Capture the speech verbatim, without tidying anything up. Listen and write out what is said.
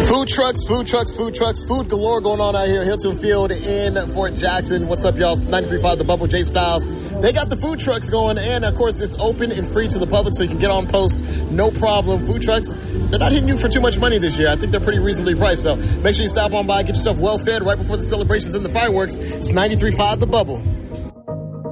Food trucks, food trucks, food trucks, food galore going on out here. Hilton Field in Fort Jackson. What's up, y'all? ninety-three point five The Bubble, J Styles. They got the food trucks going, and of course, it's open and free to the public, so you can get on post, no problem. Food trucks, they're not hitting you for too much money this year. I think they're pretty reasonably priced, so make sure you stop on by, get yourself well fed right before the celebrations and the fireworks. It's ninety-three point five The Bubble.